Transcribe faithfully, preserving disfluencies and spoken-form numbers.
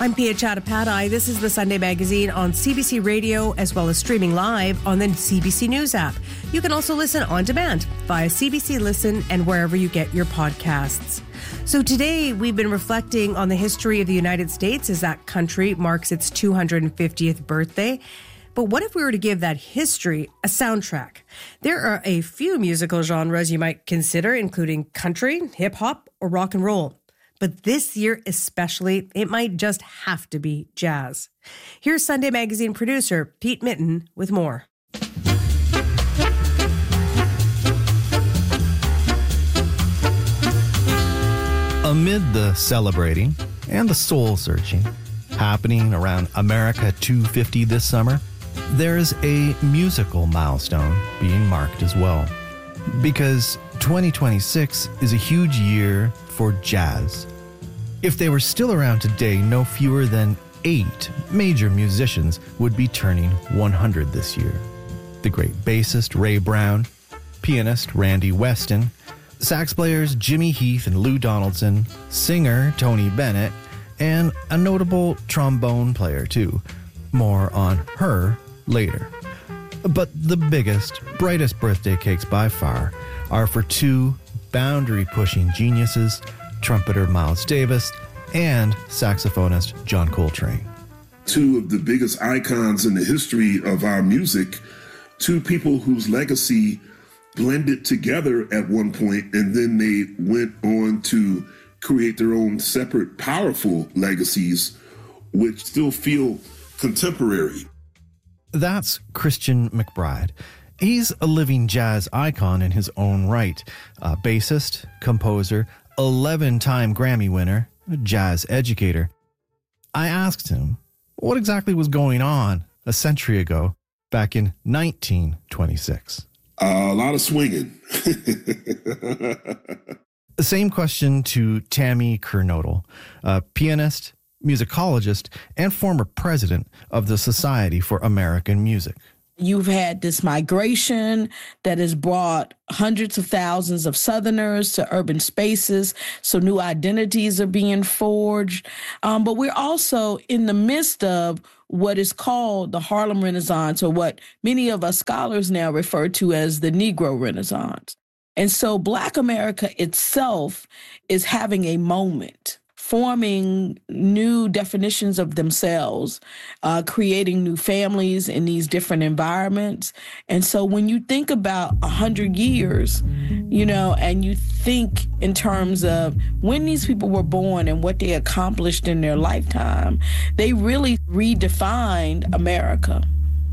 I'm Pia Chattopadhyay. This is the Sunday Magazine on C B C Radio, as well as streaming live on the C B C News app. You can also listen on demand via C B C Listen and wherever you get your podcasts. So today we've been reflecting on the history of the United States as that country marks its two hundred fiftieth birthday. But what if we were to give that history a soundtrack? There are a few musical genres you might consider, including country, hip-hop, or rock and roll. But this year especially, it might just have to be jazz. Here's Sunday Magazine producer Pete Mitton with more. Amid the celebrating and the soul-searching happening around America two fifty this summer, there's a musical milestone being marked as well. Because twenty twenty-six is a huge year for jazz. If they were still around today, no fewer than eight major musicians would be turning one hundred this year. The great bassist Ray Brown, pianist Randy Weston, sax players Jimmy Heath and Lou Donaldson, singer Tony Bennett, and a notable trombone player too. More on her later. But the biggest, brightest birthday cakes by far are for two boundary-pushing geniuses, trumpeter Miles Davis and saxophonist John Coltrane. Two of the biggest icons in the history of our music, two people whose legacy blended together at one point, and then they went on to create their own separate, powerful legacies, which still feel contemporary. That's Christian McBride. He's a living jazz icon in his own right. A bassist, composer, eleven-time Grammy winner, a jazz educator. I asked him what exactly was going on a century ago, back in nineteen twenty-six. Uh, a lot of swinging. The same question to Tammy Kernodle, a pianist, musicologist, and former president of the Society for American Music. You've had this migration that has brought hundreds of thousands of Southerners to urban spaces, so new identities are being forged. Um, but we're also in the midst of what is called the Harlem Renaissance, or what many of us scholars now refer to as the Negro Renaissance. And so Black America itself is having a moment, forming new definitions of themselves, uh, creating new families in these different environments. And so when you think about a hundred years, you know, and you think in terms of when these people were born and what they accomplished in their lifetime, they really redefined America.